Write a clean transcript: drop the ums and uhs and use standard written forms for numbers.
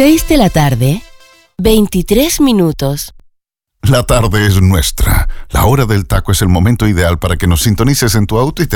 6 de la tarde, 23 minutos. La tarde es nuestra. La hora del taco es el momento ideal para que nos sintonices en tu auto y te